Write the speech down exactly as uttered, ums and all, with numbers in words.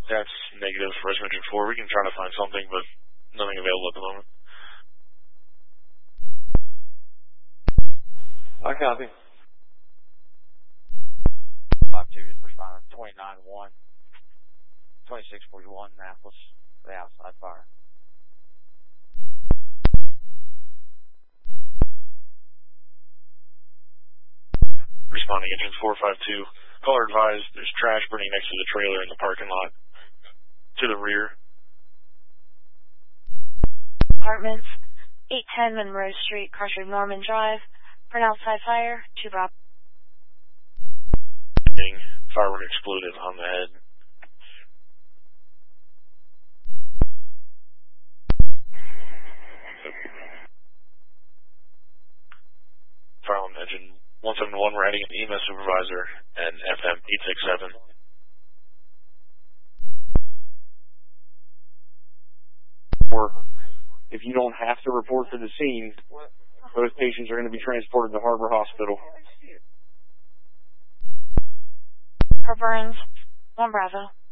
That's negative for Rescue Engine four. We can try to find something, but nothing available at the moment. I copy. five two is responder. twenty-nine one. twenty-six forty-one, Annapolis. For the outside fire. Responding Engine four five two. Caller advised there's trash burning next to the trailer in the parking lot. To the rear. Apartments, eight ten Monroe Street, Carter Norman Drive. For an outside fire, two Bravo. Firework exploded on the head. Firearm Engine one seven one, we're adding an E M S supervisor and F M eight six seven. Or if you don't have to report to the scene, those patients are going to be transported to Harbor Hospital. For Burns, one Bravo.